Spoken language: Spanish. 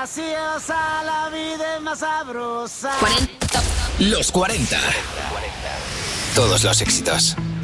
graciosa, la vida es más sabrosa. 40. Los 40. Todos los éxitos.